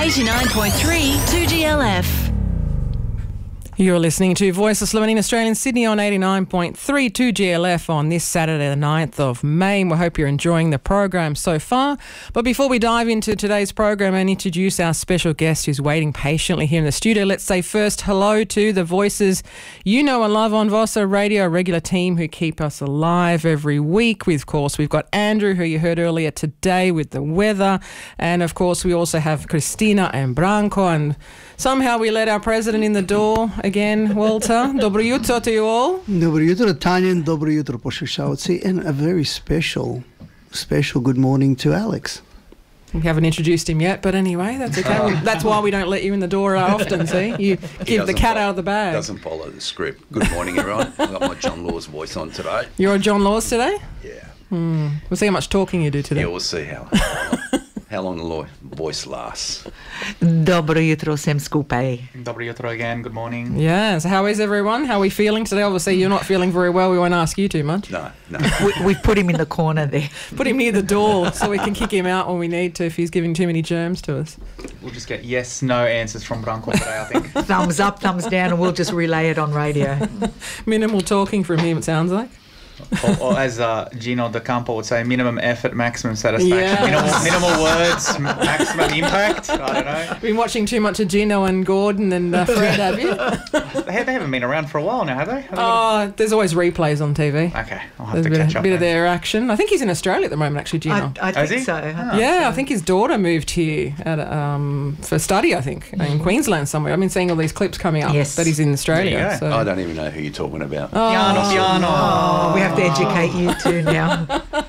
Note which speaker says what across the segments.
Speaker 1: 89.3 2GLF.
Speaker 2: You're listening to Voice of Slovenia in Australia, Sydney on 89.3 2GLF on this Saturday the 9th of May. We hope you're enjoying the program so far. But before we dive into today's program and introduce our special guest who's waiting patiently here in the studio, let's say first hello to the voices you know and love on Vossa Radio, a regular team who keep us alive every week. Of course, we've got Andrew, who you heard earlier today with the weather. And of course, we also have Christina and Branko. And somehow we let our president in the door again, Walter. Dobro jutro to you all.
Speaker 3: Dobro jutro, Tanya, and dobro jutro, poslušalci, and a very special good morning to Alex.
Speaker 2: We haven't introduced him yet, but anyway, that's okay. That's why we don't let you in the door often, see? You give the cat out of the bag.
Speaker 4: Doesn't follow the script. Good morning, everyone. I've got my John Laws voice on today.
Speaker 2: You're a John Laws today?
Speaker 4: Yeah.
Speaker 2: We'll see how much talking you do today.
Speaker 4: Yeah, we'll see how long the voice lasts.
Speaker 5: Dobro jutro vsem skupaj.
Speaker 6: Dobro jutro again, good morning.
Speaker 2: Yeah, so how is everyone? How are we feeling today? Obviously, you're not feeling very well. We won't ask you too much.
Speaker 4: No.
Speaker 5: We've put him in the corner there.
Speaker 2: Put him near the door so we can kick him out when we need to if he's giving too many germs to us.
Speaker 6: We'll just get yes, no answers from Branko today, I think.
Speaker 5: Thumbs up, thumbs down, and we'll just relay it on radio.
Speaker 2: Minimal talking from him, it sounds like.
Speaker 6: Or as Gino De Campo would say, minimum effort, maximum satisfaction.
Speaker 2: Yes.
Speaker 6: Minimal words, maximum impact. I don't know.
Speaker 2: Been watching too much of Gino and Gordon and Fred, have you?
Speaker 6: They haven't been around for a while now, have they?
Speaker 2: There's always replays on TV.
Speaker 6: Okay, I'll have
Speaker 2: There's
Speaker 6: to catch up.
Speaker 2: a bit of their action. I think he's in Australia at the moment, actually, Gino.
Speaker 5: I think so.
Speaker 2: Yeah, I think his daughter moved here for study, I think, in Queensland somewhere. I've been seeing all these clips coming up that he's in Australia.
Speaker 6: There you go.
Speaker 2: So.
Speaker 4: I don't even know who you're talking about.
Speaker 5: Oh, we have to educate you too now.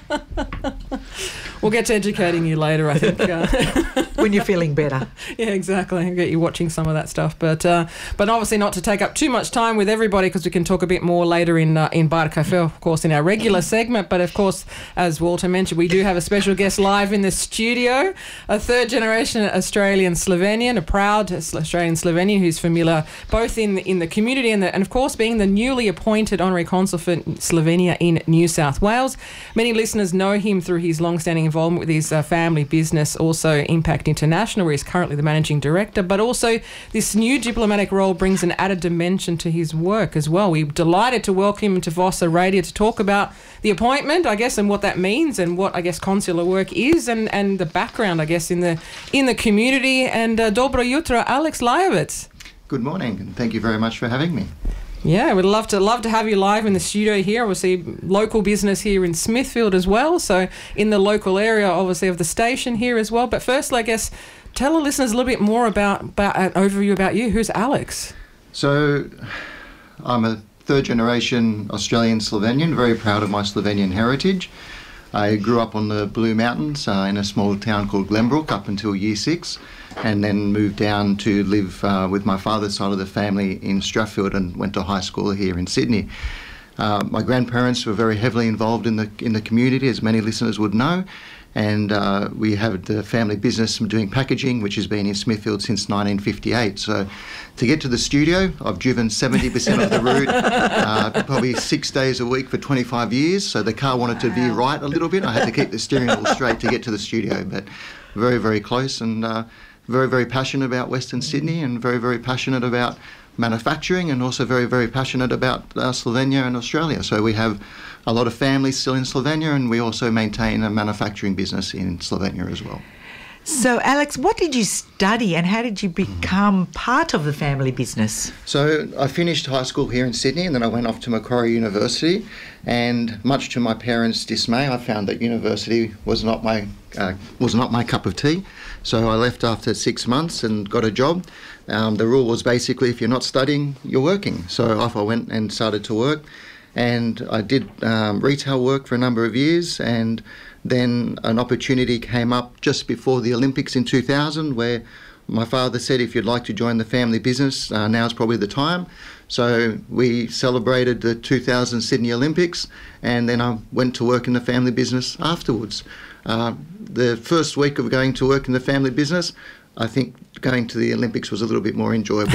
Speaker 2: We'll get to educating you later, I think.
Speaker 5: When you're feeling better.
Speaker 2: Yeah, exactly. I'll get you watching some of that stuff. But obviously not to take up too much time with everybody because we can talk a bit more later in Bar Cafe, of course, in our regular segment. But, of course, as Walter mentioned, we do have a special guest live in the studio, a third-generation Australian Slovenian, a proud Australian Slovenian who's familiar both in the community and, of course, being the newly appointed Honorary Consul for Slovenia in New South Wales. Many listeners know him through his long-standing involvement with his family business, also Impact International, where he's currently the managing director, but also this new diplomatic role brings an added dimension to his work as well. We're delighted to welcome him to Vossa Radio to talk about the appointment, I guess, and what that means and what, I guess, consular work is and the background, I guess, in the community. And Dobro jutro, Alex Lajovic.
Speaker 7: Good morning, and thank you very much for having me.
Speaker 2: Yeah, we'd love to have you live in the studio here. Obviously, local business here in Smithfield as well. So in the local area, obviously, of the station here as well. But first, I guess, tell the listeners a little bit more about an overview about you. Who's Alex?
Speaker 7: So I'm a third-generation Australian Slovenian, very proud of my Slovenian heritage. I grew up on the Blue Mountains in a small town called Glenbrook up until year 6. And then moved down to live with my father's side of the family in Strathfield and went to high school here in Sydney. My grandparents were very heavily involved in the community, as many listeners would know, and we have the family business doing packaging, which has been in Smithfield since 1958. So to get to the studio, I've driven 70% of the route, probably 6 days a week for 25 years. So the car wanted to veer right a little bit. I had to keep the steering wheel straight to get to the studio, but very, very close and very, very passionate about Western Sydney and very, very passionate about manufacturing and also very, very passionate about Slovenia and Australia. So we have a lot of families still in Slovenia and we also maintain a manufacturing business in Slovenia as well.
Speaker 5: So, Alex, what did you study and how did you become part of the family business?
Speaker 7: So I finished high school here in Sydney and then I went off to Macquarie University, and much to my parents' dismay, I found that university was not my cup of tea. So I left after 6 months and got a job. The rule was basically if you're not studying, you're working. So off I went and started to work, and I did retail work for a number of years, and then an opportunity came up just before the Olympics in 2000 where my father said, if you'd like to join the family business, now's probably the time. So we celebrated the 2000 Sydney Olympics, and then I went to work in the family business afterwards. The first week of going to work in the family business, I think going to the Olympics was a little bit more enjoyable.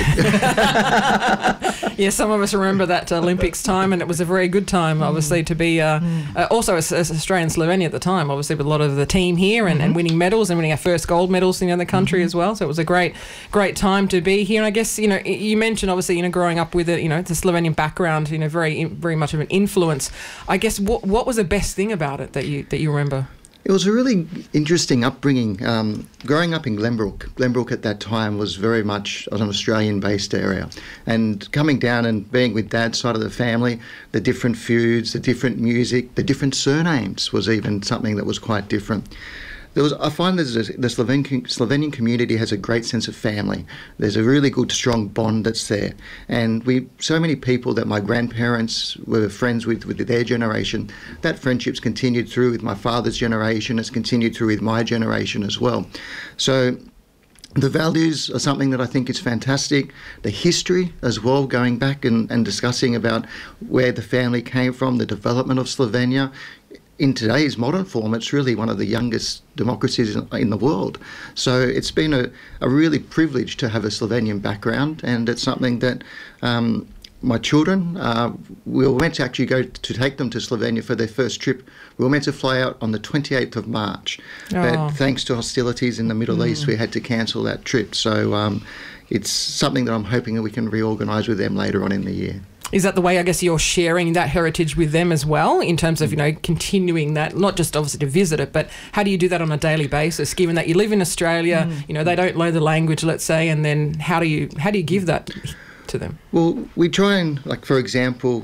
Speaker 2: Yeah, some of us remember that Olympics time, and it was a very good time, obviously, to be also as Australian Slovenia at the time, obviously, with a lot of the team here and winning medals and winning our first gold medals in the country as well. So it was a great time to be here. And I guess, you mentioned, obviously, growing up with the Slovenian background, very much of an influence. I guess what was the best thing about it that you remember?
Speaker 7: It was a really interesting upbringing. Growing up in Glenbrook. Glenbrook at that time was very much an Australian-based area. And coming down and being with Dad's side of the family, the different foods, the different music, the different surnames was even something that was quite different. I find that the Slovenian community has a great sense of family. There's a really good, strong bond that's there. And so many people that my grandparents were friends with their generation, that friendship's continued through with my father's generation, it's continued through with my generation as well. So the values are something that I think is fantastic. The history as well, going back and discussing about where the family came from, the development of Slovenia. In today's modern form, it's really one of the youngest democracies in the world. So it's been a really privilege to have a Slovenian background, and it's something that my children, we were meant to actually go to take them to Slovenia for their first trip. We were meant to fly out on the 28th of March, but thanks to hostilities in the Middle East, we had to cancel that trip. So it's something that I'm hoping that we can reorganise with them later on in the year.
Speaker 2: Is that the way, I guess, you're sharing that heritage with them as well, in terms of, continuing that, not just obviously to visit it, but how do you do that on a daily basis, given that you live in Australia, they don't know the language, let's say, and then how do you give that to them? Well,
Speaker 7: we try and, for example,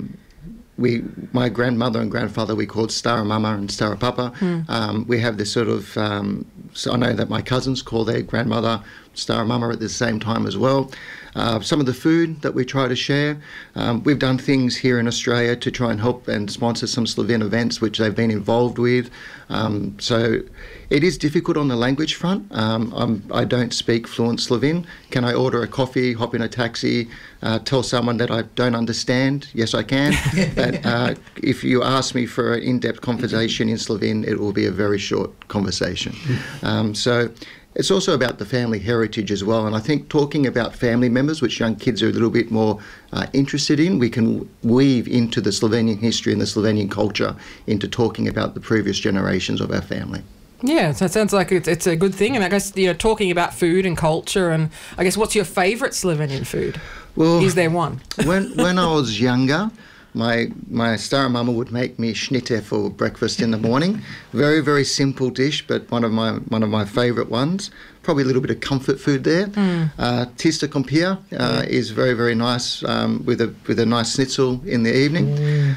Speaker 7: my grandmother and grandfather, we called Stara Mama and Stara Papa. We have this sort of, so I know that my cousins call their grandmother Stara Mama at the same time as well. Some of the food that we try to share. We've done things here in Australia to try and help and sponsor some Slovene events which they've been involved with. So it is difficult on the language front. I don't speak fluent Slovene. Can I order a coffee, hop in a taxi, tell someone that I don't understand? Yes, I can. But if you ask me for an in-depth conversation in Slovene, it will be a very short conversation. So it's also about the family heritage as well, and I think talking about family members, which young kids are a little bit more interested in, we can weave into the Slovenian history and the Slovenian culture into talking about the previous generations of our family.
Speaker 2: Yeah, so it sounds like it's a good thing, and I guess talking about food and culture, and I guess what's your favourite Slovenian food? Well, is there one?
Speaker 7: When I was younger, my Stara Mama would make me schnitzer for breakfast in the morning. Very, very simple dish, but one of my favourite ones. Probably a little bit of comfort food there. Tista kompir is very, very nice with a nice schnitzel in the evening.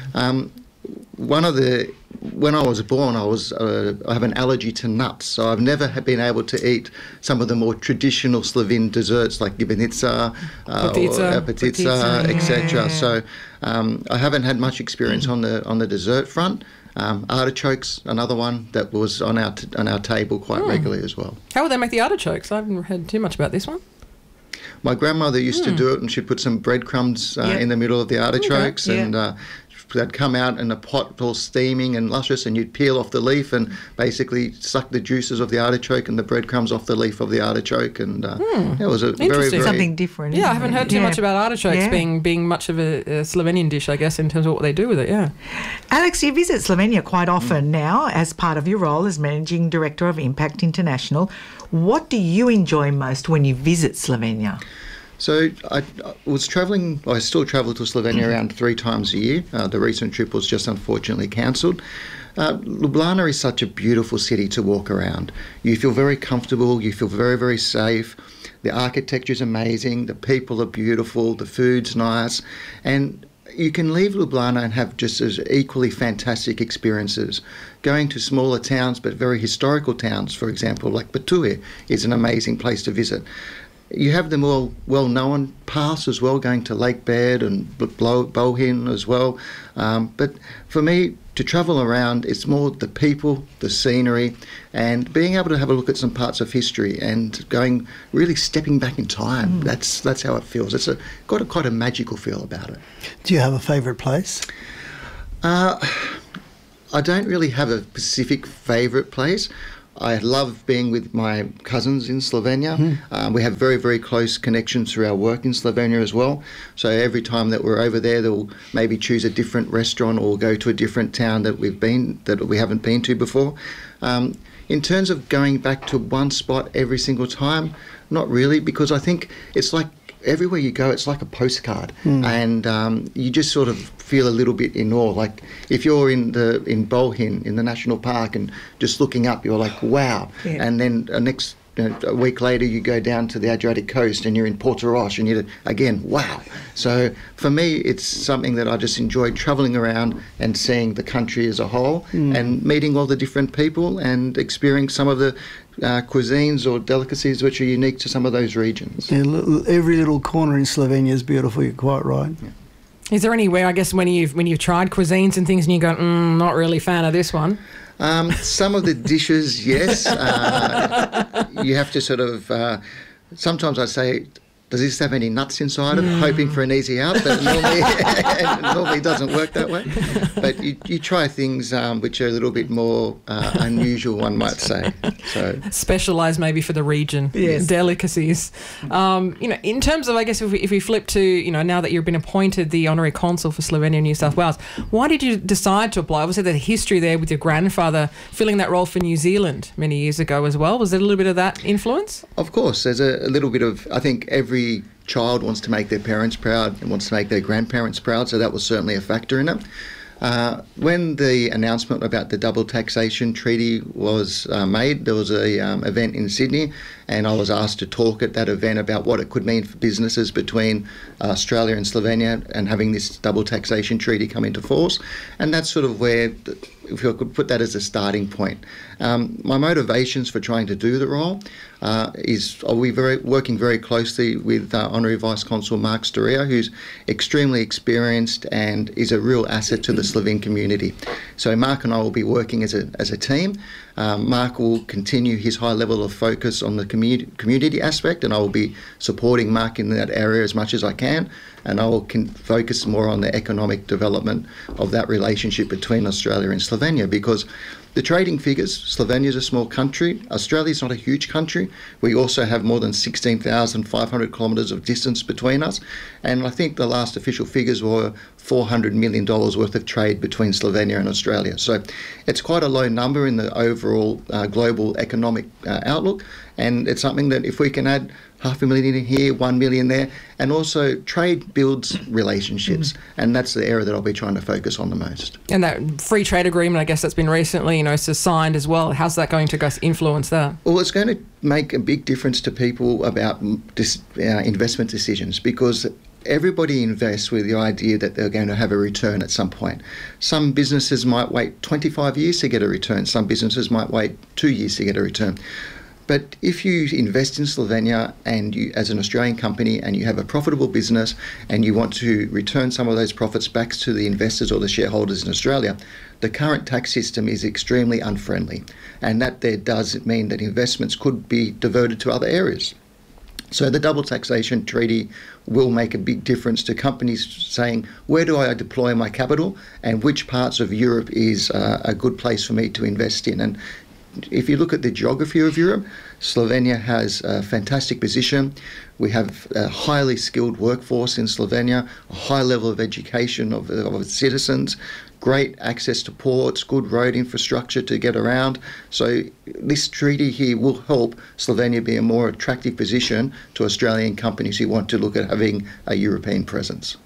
Speaker 7: When I was born, I have an allergy to nuts, so I've never been able to eat some of the more traditional Slovene desserts like gibanica, potica, etc. So I haven't had much experience on the dessert front. Artichokes, another one that was on our table quite regularly as well.
Speaker 2: How would they make the artichokes? I haven't heard too much about this one.
Speaker 7: My grandmother used to do it, and she'd put some breadcrumbs in the middle of the artichokes, and they'd come out in a pot all steaming and luscious, and you'd peel off the leaf and basically suck the juices of the artichoke and the breadcrumbs off the leaf of the artichoke, and it was a very, very
Speaker 5: something different.
Speaker 2: Yeah, I haven't heard too much about artichokes being much of a Slovenian dish, I guess, in terms of what they do with it. Yeah,
Speaker 5: Alex, you visit Slovenia quite often now as part of your role as Managing Director of Impact International. What do you enjoy most when you visit Slovenia?
Speaker 7: So I still travel to Slovenia around 3 times a year. The recent trip was just unfortunately cancelled. Ljubljana is such a beautiful city to walk around. You feel very comfortable, you feel very, very safe. The architecture is amazing, the people are beautiful, the food's nice, and you can leave Ljubljana and have just as equally fantastic experiences. Going to smaller towns, but very historical towns, for example, like Batué is an amazing place to visit. You have them all well-known paths as well, going to Lake Bed and Bohin as well. But for me, to travel around, it's more the people, the scenery, and being able to have a look at some parts of history and really stepping back in time. That's how it feels. It's got quite a magical feel about it.
Speaker 3: Do you have a favourite place?
Speaker 7: I don't really have a specific favourite place. I love being with my cousins in Slovenia. We have very, very close connections through our work in Slovenia as well. So every time that we're over there, they'll maybe choose a different restaurant or go to a different town that we haven't been to before. In terms of going back to one spot every single time, not really, because I think it's like everywhere you go, it's like a postcard, and you just sort of feel a little bit in awe. Like if you're in Bolhin in the national park and just looking up, you're like, wow.
Speaker 5: Yeah.
Speaker 7: And then a week later, you go down to the Adriatic coast and you're in Portorož, and you're again, wow. So for me, it's something that I just enjoy travelling around and seeing the country as a whole, and meeting all the different people and experiencing some of the cuisines or delicacies which are unique to some of those regions.
Speaker 3: Yeah, every little corner in Slovenia is beautiful. You're quite right.
Speaker 7: Yeah.
Speaker 2: Is there anywhere, I guess, when you've tried cuisines and things and you go, not really a fan of this one?
Speaker 7: Some of the dishes, yes. You have to sort of... sometimes I say, does this have any nuts inside it? Hoping for an easy out, but normally it doesn't work that way. But you try things which are a little bit more unusual, one might say. So
Speaker 2: Specialised maybe for the region,
Speaker 5: Yes.
Speaker 2: delicacies. In terms of, I guess, if we flip to, now that you've been appointed the Honorary Consul for Slovenia and New South Wales, why did you decide to apply? Obviously, the history there with your grandfather filling that role for New Zealand many years ago as well. Was there a little bit of that influence?
Speaker 7: of course, there's a little bit of... I think every child wants to make their parents proud and wants to make their grandparents proud, so that was certainly a factor in it. When the announcement about the double taxation treaty was made, there was a event in Sydney, and I was asked to talk at that event about what it could mean for businesses between Australia and Slovenia and having this double taxation treaty come into force. And that's sort of where, if I could put that as a starting point. My motivations for trying to do the role is working very closely with Honorary Vice Consul Mark Storia, who's extremely experienced and is a real asset to the Slovene community. So Mark and I will be working as a team. Mark will continue his high level of focus on the community aspect, and I will be supporting Mark in that area as much as I can, and I will focus more on the economic development of that relationship between Australia and Slovenia, because the trading figures, Slovenia is a small country, Australia is not a huge country. We also have more than 16,500 kilometres of distance between us, and I think the last official figures were $400 million worth of trade between Slovenia and Australia. So it's quite a low number in the overall global economic outlook, and it's something that if we can add 500,000 in here, 1 million there, and also trade builds relationships, and that's the area that I'll be trying to focus on the most.
Speaker 2: And that free trade agreement, I guess that's been recently, signed as well. How's that going to influence that?
Speaker 7: Well, it's going to make a big difference to people about investment decisions, because everybody invests with the idea that they're going to have a return at some point. Some businesses might wait 25 years to get a return. Some businesses might wait 2 years to get a return. But if you invest in Slovenia and you, as an Australian company, and you have a profitable business and you want to return some of those profits back to the investors or the shareholders in Australia, the current tax system is extremely unfriendly. And that there does mean that investments could be diverted to other areas. So the double taxation treaty will make a big difference to companies saying, where do I deploy my capital and which parts of Europe is a good place for me to invest in? And if you look at the geography of Europe, Slovenia has a fantastic position. We have a highly skilled workforce in Slovenia, a high level of education of its citizens, great access to ports, good road infrastructure to get around. So this treaty here will help Slovenia be a more attractive position to Australian companies who want to look at having a European presence.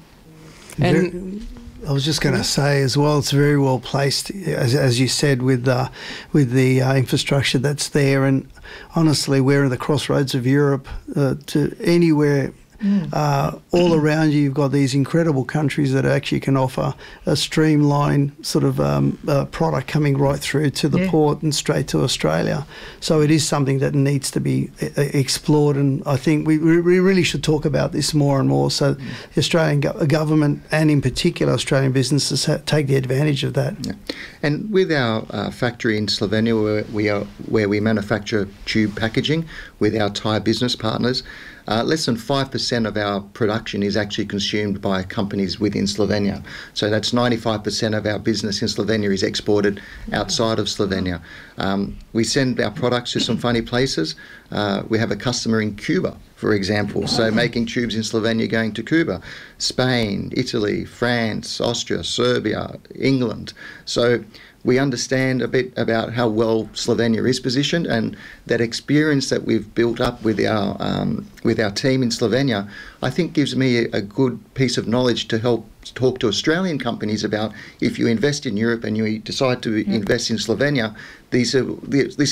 Speaker 2: And
Speaker 3: I was just going to say as well, it's very well placed, as you said, with the infrastructure that's there. And honestly, we're at the crossroads of Europe. To anywhere all around you've got these incredible countries that actually can offer a streamlined sort of product coming right through to the port and straight to Australia. So it is something that needs to be explored, and I think we really should talk about this more and more, so the Australian government and in particular Australian businesses take the advantage of that.
Speaker 7: Yeah. And with our factory in Slovenia, where we manufacture tube packaging with our Thai business partners, less than 5% of our production is actually consumed by companies within Slovenia. So that's 95% of our business in Slovenia is exported outside of Slovenia. We send our products to some funny places. We have a customer in Cuba, for example, so making tubes in Slovenia going to Cuba, Spain, Italy, France, Austria, Serbia, England. So we understand a bit about how well Slovenia is positioned, and that experience that we've built up with our team in Slovenia, I think gives me a good piece of knowledge to help talk to Australian companies about if you invest in Europe and you decide to invest in Slovenia, this